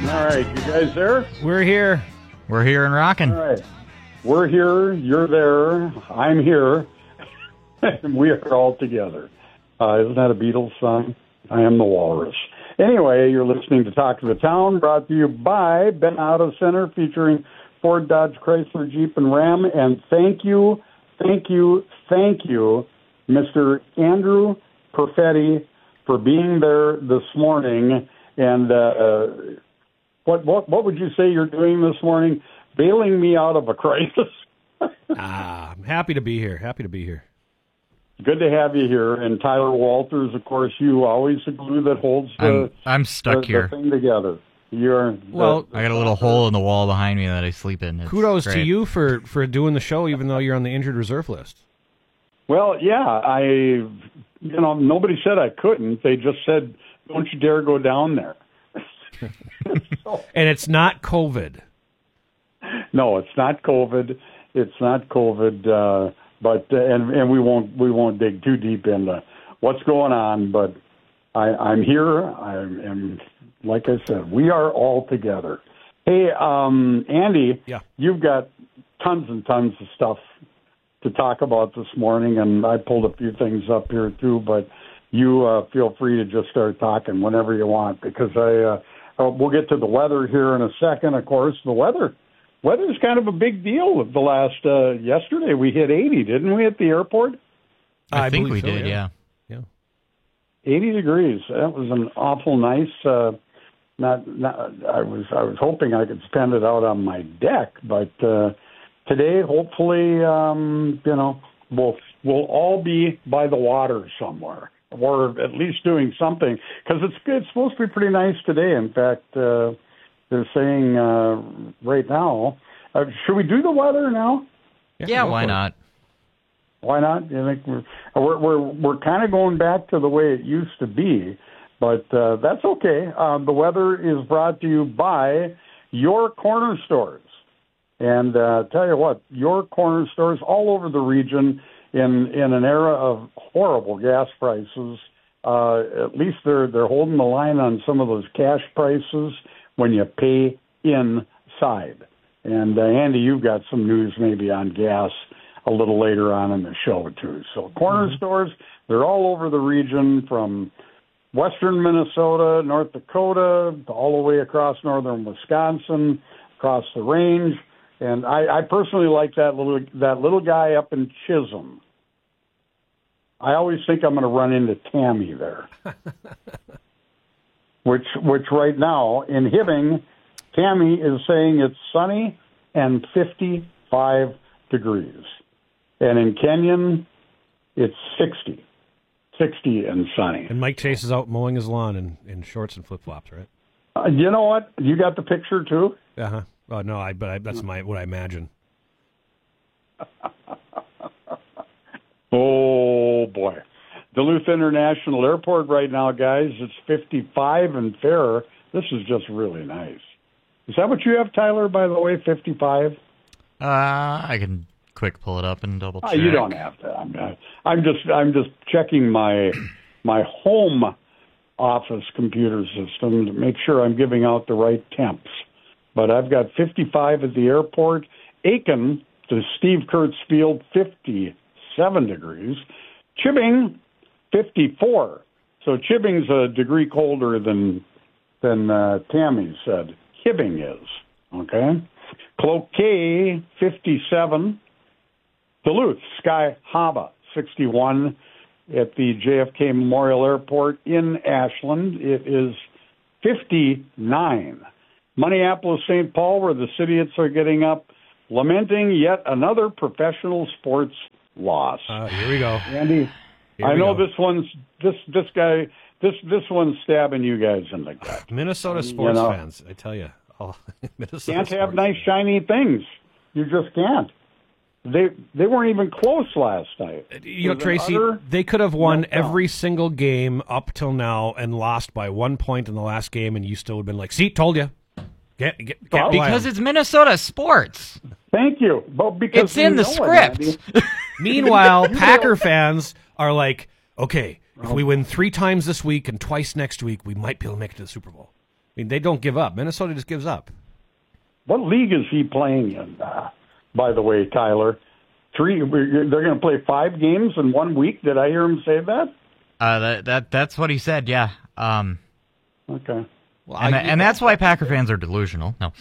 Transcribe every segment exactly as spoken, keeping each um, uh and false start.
All right, you guys there? We're here. We're here and rocking. All right. We're here, you're there, I'm here, and we are all together. Uh, isn't that a Beatles song? I am the Walrus. Anyway, you're listening to Talk of the Town, brought to you by Ben Auto Center, featuring Ford, Dodge, Chrysler, Jeep, and Ram. And thank you, thank you, thank you, Mister Andrew Perfetti, for being there this morning. And uh, uh, what, what what would you say you're doing this morning? Bailing me out of a crisis. ah, I'm happy to be here. Happy to be here. Good to have you here. And Tyler Walters, of course, you always the glue that holds the, I'm, I'm stuck the, here. the thing together. You're well. The, I got a little hole in the wall behind me that I sleep in. It's kudos great. to you for, for doing the show, even though you're on the injured reserve list. Well, yeah, I, you know, nobody said I couldn't. They just said, "Don't you dare go down there." so, and it's not COVID. No, it's not COVID. It's not COVID. Uh, but uh, and and we won't we won't dig too deep into what's going on. But I, I'm here. I'm and like I said, we are all together. Hey, um, Andy, yeah. You've got tons and tons of stuff to talk about this morning, and I pulled a few things up here too. But you uh, feel free to just start talking whenever you want, because I uh, uh, we'll get to the weather here in a second. Of course, the weather. Weather's kind of a big deal. The last uh, yesterday we hit eighty, didn't we, at the airport? I, I think we so, did, yeah. yeah. yeah. eighty degrees. That was an awful nice. Uh, not, not. I was. I was hoping I could spend it out on my deck, but uh, today, hopefully, um, you know, we'll we'll all be by the water somewhere, or at least doing something, because it's it's supposed to be pretty nice today. In fact. Uh, They're saying uh, right now, uh, should we do the weather now? Yeah, yeah why not? Why not? You think we're we're we're, we're kind of going back to the way it used to be, but uh, that's okay. Uh, the weather is brought to you by Your Corner Stores, and uh, tell you what, Your Corner Stores all over the region in in an era of horrible gas prices. Uh, at least they're they're holding the line on some of those cash prices when you pay inside. And uh, Andy, you've got some news maybe on gas a little later on in the show too. So corner mm-hmm. stores, they're all over the region, from western Minnesota, North Dakota, all the way across northern Wisconsin, across the range. And I, I personally like that little that little guy up in Chisholm. I always think I'm going to run into Tammy there. Which, which right now in Hibbing, Tammy is saying it's sunny and fifty-five degrees. And in Kenyon, it's sixty. sixty and sunny. And Mike Chase is out mowing his lawn in, in shorts and flip-flops, right? Uh, you know what? You got the picture, too? Uh-huh. Oh, no, I, but I, that's my what I imagine. Oh, boy. Duluth International Airport right now, guys, it's fifty-five and fair. This is just really nice. Is that what you have, Tyler, by the way, fifty-five? Uh, I can quick pull it up and double check. Oh, you don't have to. I'm, not, I'm just I'm just checking my my home office computer system to make sure I'm giving out the right temps. But I've got fifty-five at the airport. Aiken to Steve Kurtz Field, fifty-seven degrees. Chibbing, fifty-four. So Chibbing's a degree colder than than uh, Tammy said Hibbing is. Okay. Cloquet, fifty-seven. Duluth, Sky Harbor, sixty-one. At the J F K Memorial Airport in Ashland, it is fifty-nine. Minneapolis, Saint Paul, where the Idiots are getting up, lamenting yet another professional sports loss. Uh, here we go, Andy. Here I know go. this one's this this guy this this one's stabbing you guys in the gut. Minnesota sports you know, fans, I tell you, oh, Minnesota can't have sports nice fans. shiny things. You just can't. They they weren't even close last night. You know, It was an Tracy, utter they could have won meltdown. every single game up till now and lost by one point in the last game, and you still would have been like, "See, told you." Get, get, get Well, because it's Minnesota sports. Thank you. But because It's in you the know script. It, Andy. Meanwhile, Packer fans are like, "Okay, if we win three times this week and twice next week, we might be able to make it to the Super Bowl." mean, they don't give up. Minnesota just gives up. What league is he playing in, uh, by the way, Tyler? Three. They're going to play five games in one week. Did I hear him say that? Uh, that that that's what he said. Yeah. Um. Okay. Well, and, I, and that's why Packer fans are delusional. No.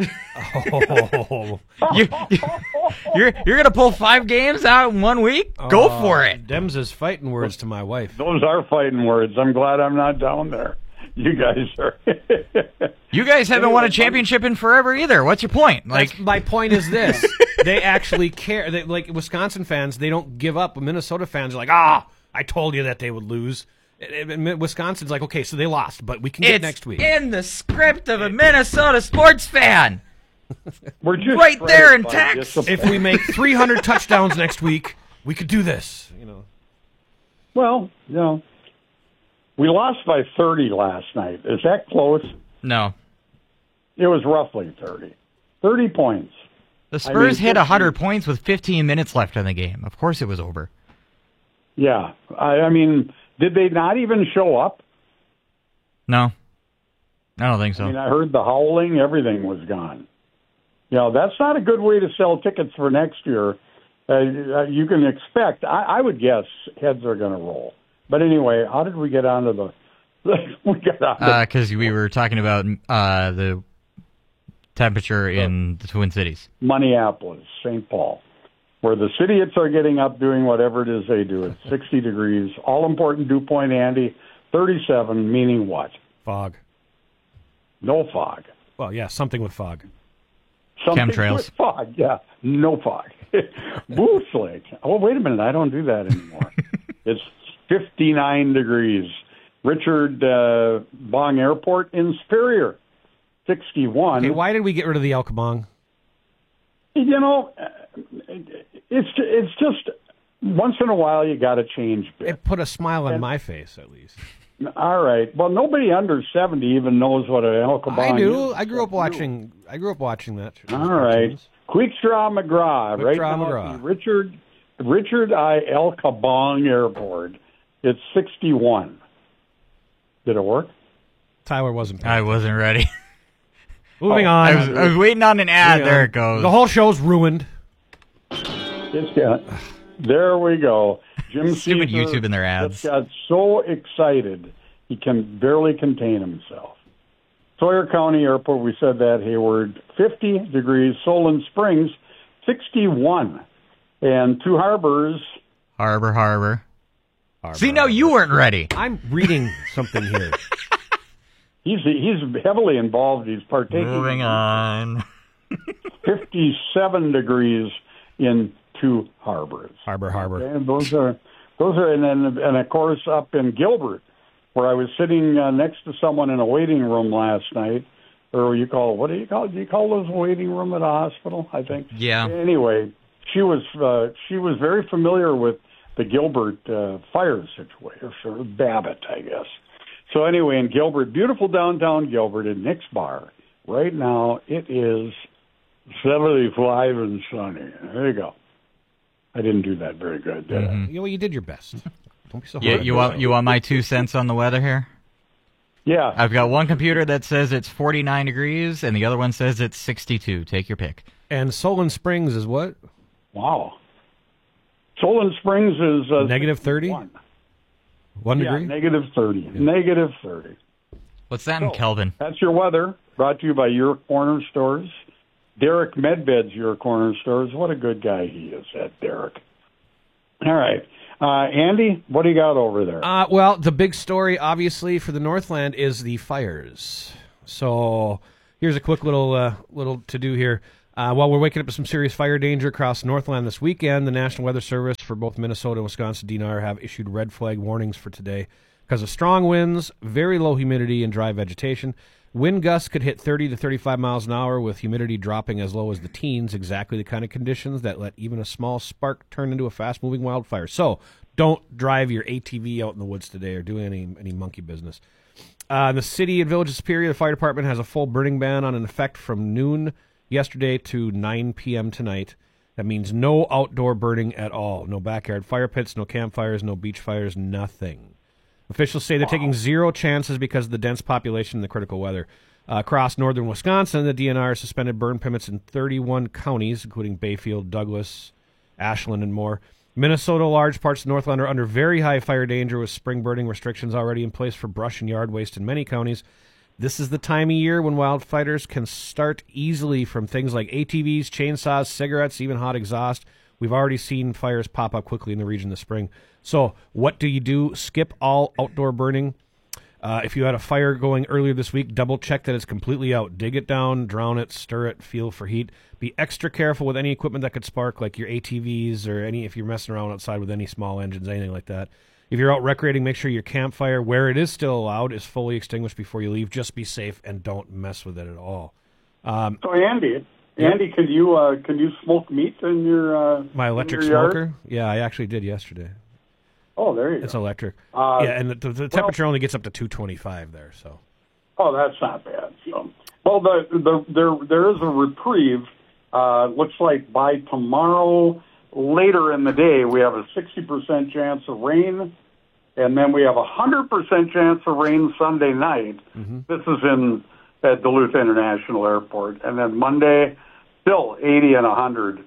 oh, you, you're you're gonna pull five games out in one week? Go uh, for it. Dems is fighting words to my wife. Those are fighting words. I'm glad I'm not down there. You guys are. You guys haven't won a championship in forever either. What's your point? Like, That's, my point is this: they actually care. They, like Wisconsin fans, they don't give up. Minnesota fans are like, ah, I told you that they would lose. And, and Wisconsin's like, okay, so they lost, but we can get it's next week. in the script of a Minnesota sports fan. We're just Right there in by text. discipline. If we make three hundred touchdowns next week, we could do this. You know. Well, you know, we lost by thirty last night. Is that close? No. It was roughly thirty. thirty points. The Spurs I mean, hit one hundred points with fifteen minutes left in the game. Of course it was over. Yeah. I, I mean, did they not even show up? No. I don't think so. I mean, I heard the howling. Everything was gone. You know, that's not a good way to sell tickets for next year. Uh, you can expect, I, I would guess, heads are going to roll. But anyway, how did we get onto the... we got onto Because uh, we were talking about uh, the temperature in the Twin Cities. Minneapolis, Saint Paul, where the Idiots are getting up doing whatever it is they do. It's sixty degrees. All-important dew point, Andy, thirty-seven, meaning what? Fog. No fog. Well, yeah, something with fog. Something Chemtrails. with fog, yeah. No fog. Booth Lake. Oh, wait a minute. I don't do that anymore. It's fifty-nine degrees. Richard uh, Bong Airport in Superior, sixty-one. Okay, why did we get rid of the El Kabong? You know, it's it's just once in a while you got to change bits. It put a smile on my face, at least. All right. Well, nobody under seventy even knows what an El Kabong I do. is. I grew up watching. I grew up watching that. All right. Quickstraw McGraw. Right Quickstraw now, McGraw. at the Richard Richard I. El Kabong Airport. It's sixty-one. Did it work? Tyler wasn't. I wasn't ready. Moving Oh, on. I was, I was waiting on an ad. Moving There on. it goes. The whole show's ruined. It's got, there we go. Jim Stupid Caesar YouTube and their ads. just got so excited he can barely contain himself. Sawyer County Airport, we said that, Hayward, fifty degrees. Solon Springs, sixty-one. And Two Harbors. Harbor, harbor. Harbor, See, now harbor. you weren't ready. I'm reading something here. He's he's heavily involved. He's partaking. Moving on. fifty-seven degrees in Two Harbors. Harbor, harbor. And those are those are and then and of course up in Gilbert, where I was sitting uh, next to someone in a waiting room last night, or you call what do you call do you call those a waiting room at a hospital? I think. Yeah. Anyway, she was uh, she was very familiar with the Gilbert uh, fire situation, or Babbitt, I guess. So anyway, in Gilbert, beautiful downtown Gilbert, in Nick's Bar, right now it is seventy-five and sunny. There you go. I didn't do that very good, did Mm-hmm. I? You know, you did your best. Don't be so You, hard. you want you want my two cents on the weather here? Yeah. I've got one computer that says it's forty-nine degrees, and the other one says it's sixty-two. Take your pick. And Solon Springs is what? Wow. Solon Springs is uh, Negative thirty? sixty-one. One Yeah, degree? negative thirty. Negative thirty. What's that in So, Kelvin? That's your weather, brought to you by Your Corner Stores. Derek Medved's Your Corner Stores. What a good guy he is, that Derek. All right. Uh, Andy, what do you got over there? Uh, well, the big story, obviously, for the Northland is the fires. So here's a quick little uh, little to-do here. Uh, while we're waking up to some serious fire danger across Northland this weekend, the National Weather Service for both Minnesota and Wisconsin D N R have issued red flag warnings for today because of strong winds, very low humidity, and dry vegetation. Wind gusts could hit thirty to thirty-five miles an hour with humidity dropping as low as the teens, exactly the kind of conditions that let even a small spark turn into a fast-moving wildfire. So don't drive your A T V out in the woods today or do any, any monkey business. Uh, in the city and village of Superior, the fire department has a full burning ban on in effect from noon yesterday to nine p.m. tonight. That means no outdoor burning at all. No backyard fire pits, no campfires, no beach fires, nothing. Officials say they're taking zero chances because of the dense population and the critical weather. Uh, across northern Wisconsin, the D N R suspended burn permits in thirty-one counties, including Bayfield, Douglas, Ashland, and more. Minnesota, large parts of Northland are under very high fire danger with spring burning restrictions already in place for brush and yard waste in many counties. This is the time of year when wildfires can start easily from things like A T Vs, chainsaws, cigarettes, even hot exhaust. We've already seen fires pop up quickly in the region this spring. So what do you do? Skip all outdoor burning. Uh, if you had a fire going earlier this week, double check that it's completely out. Dig it down, drown it, stir it, feel for heat. Be extra careful with any equipment that could spark, like your A T Vs or any if you're messing around outside with any small engines, anything like that. If you're out recreating, make sure your campfire, where it is still allowed, is fully extinguished before you leave. Just be safe and don't mess with it at all. Um, so, Andy, Andy, can you uh, can you smoke meat in your uh, my electric in your smoker? yard? Yeah, I actually did yesterday. Oh, there you It's go. electric. Uh, yeah, and the, the, the temperature well, only gets up to two twenty-five there. So. Oh, that's not bad. So, well, the, the there there is a reprieve. Uh, looks like by tomorrow, later in the day, we have a sixty percent chance of rain, and then we have a hundred percent chance of rain Sunday night. Mm-hmm. This is in at Duluth International Airport, and then Monday, still eighty and a hundred.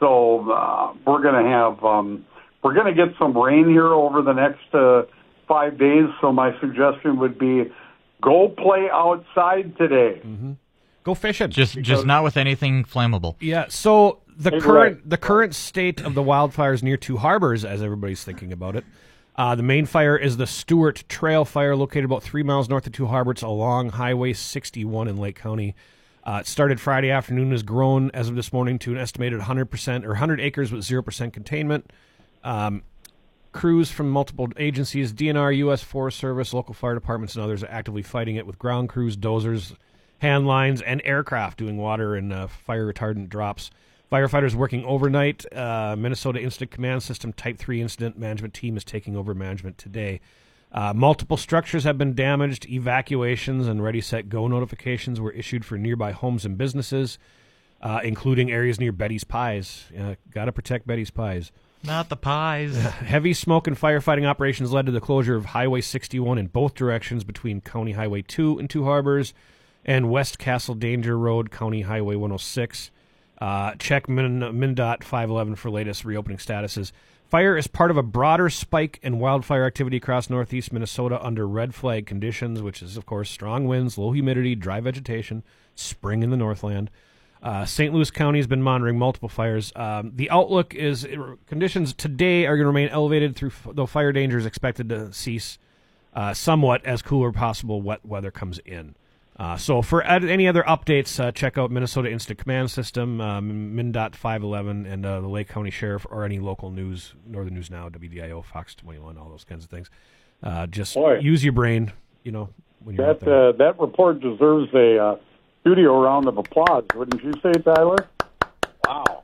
So uh, we're going to have. Um, We're going to get some rain here over the next uh, five days, so my suggestion would be go play outside today. Mm-hmm. Go fishing. Just because, just not with anything flammable. Yeah, so the hey, current right. the current state of the wildfires near Two Harbors, as everybody's thinking about it, uh, the main fire is the Stewart Trail Fire, located about three miles north of Two Harbors along Highway sixty-one in Lake County. Uh, it started Friday afternoon, has grown as of this morning to an estimated one hundred percent or one hundred acres with zero percent containment. Um, crews from multiple agencies, D N R, U S Forest Service, local fire departments, and others are actively fighting it with ground crews, dozers, hand lines, and aircraft doing water and uh, fire retardant drops. Firefighters working overnight. Uh, Minnesota Incident Command System Type three Incident Management Team is taking over management today. Uh, multiple structures have been damaged. Evacuations and Ready, Set, Go notifications were issued for nearby homes and businesses, uh, including areas near Betty's Pies. Uh, Got to protect Betty's Pies. Not the pies. Heavy smoke and firefighting operations led to the closure of Highway sixty-one in both directions between County Highway two and Two Harbors and West Castle Danger Road, County Highway one oh six. Uh, check Min, MnDOT five eleven for latest reopening statuses. Fire is part of a broader spike in wildfire activity across northeast Minnesota under red flag conditions, which is, of course, strong winds, low humidity, dry vegetation, spring in the Northland. Uh, Saint Louis County has been monitoring multiple fires. Um, the outlook is uh, conditions today are going to remain elevated, through though fire danger is expected to cease uh, somewhat as cooler possible wet weather comes in. Uh, so for ad- any other updates, uh, check out Minnesota Instant Command System, um, MnDOT five eleven, and uh, the Lake County Sheriff, or any local news, Northern News Now, W D I O, Fox twenty-one, all those kinds of things. Uh, just Boy. use your brain, you know, when you're That out there. uh, that report deserves a uh, studio round of applause, wouldn't you say, Tyler? Wow.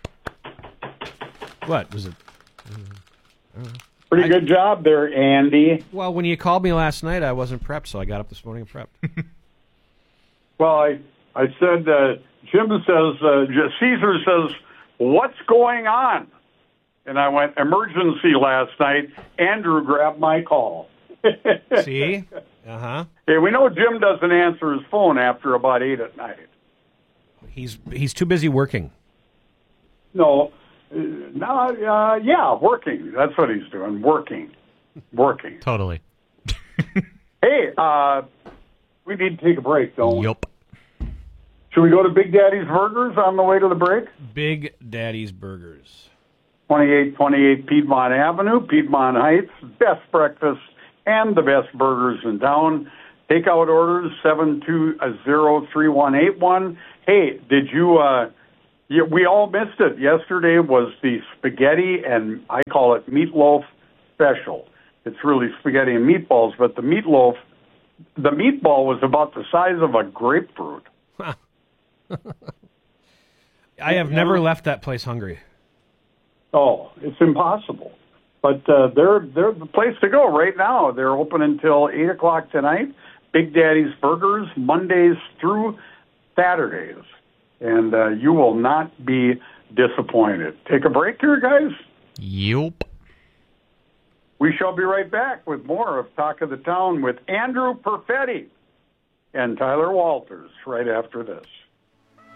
What was it? Pretty I- good job there, Andy. Well, when you called me last night, I wasn't prepped, so I got up this morning and prepped. Well, I I said, uh, Jim says, uh, Caesar says, what's going on? And I went, emergency last night. Andrew grabbed my call. See? Uh-huh. Hey, we know Jim doesn't answer his phone after about eight at night. He's he's too busy working. No, uh, no, uh, yeah, working. That's what he's doing, working, working. Totally. Hey, uh, we need to take a break, don't we? Yup. Should we go to Big Daddy's Burgers on the way to the break? Big Daddy's Burgers. twenty-eight twenty-eight Piedmont Avenue, Piedmont Heights, best breakfast and the best burgers in town. Takeout orders, seven two zero, three one eight one. Hey, did you, uh, you, we all missed it. Yesterday was the spaghetti, and I call it meatloaf special. It's really spaghetti and meatballs, but the meatloaf, the meatball was about the size of a grapefruit. I have never left that place hungry. Oh, it's impossible. But uh, they're they're the place to go right now. They're open until eight o'clock tonight. Big Daddy's Burgers, Mondays through Saturdays, and uh, you will not be disappointed. Take a break here, guys. Yup. We shall be right back with more of Talk of the Town with Andrew Perfetti. and Tyler Walters right after this.